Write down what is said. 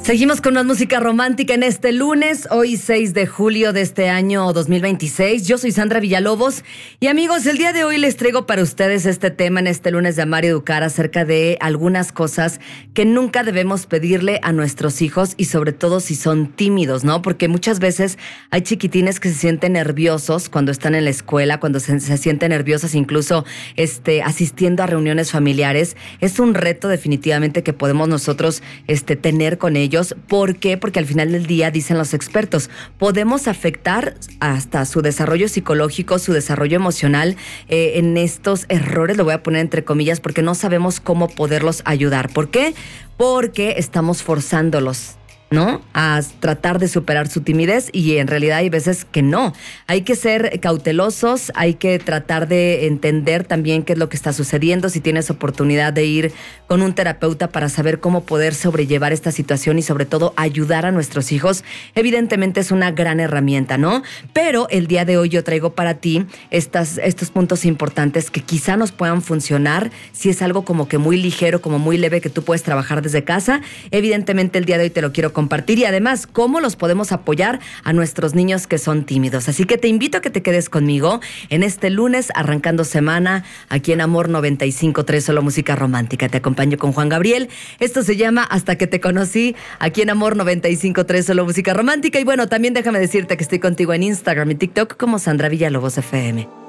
Seguimos con más música romántica en este lunes, hoy 6 de julio de este año 2026. Yo soy Sandra Villalobos y amigos, el día de hoy les traigo para ustedes este tema en este lunes de Amar y Educar acerca de algunas cosas que nunca debemos pedirle a nuestros hijos y sobre todo si son tímidos, ¿no? Porque muchas veces hay chiquitines que se sienten nerviosos cuando están en la escuela, cuando se sienten nerviosas incluso asistiendo a reuniones familiares. Es un reto definitivamente que podemos nosotros tener con ellos. ¿Por qué? Porque al final del día, dicen los expertos, podemos afectar hasta su desarrollo psicológico, su desarrollo emocional en estos errores, lo voy a poner entre comillas, porque no sabemos cómo poderlos ayudar. ¿Por qué? Porque estamos forzándolos, ¿no? A tratar de superar su timidez y en realidad hay veces que no. Hay que ser cautelosos, hay que tratar de entender también qué es lo que está sucediendo, si tienes oportunidad de ir con un terapeuta para saber cómo poder sobrellevar esta situación y sobre todo ayudar a nuestros hijos. Evidentemente es una gran herramienta, ¿no? Pero el día de hoy yo traigo para ti estos puntos importantes que quizá nos puedan funcionar si es algo como que muy ligero, como muy leve que tú puedes trabajar desde casa. Evidentemente el día de hoy te lo quiero compartir y además cómo los podemos apoyar a nuestros niños que son tímidos. Así que te invito a que te quedes conmigo en este lunes arrancando semana aquí en Amor 95.3 Solo Música Romántica. Te acompaño con Juan Gabriel. Esto se llama Hasta que te conocí aquí en Amor 95.3 Solo Música Romántica. Y bueno, también déjame decirte que estoy contigo en Instagram y TikTok como Sandra Villalobos FM.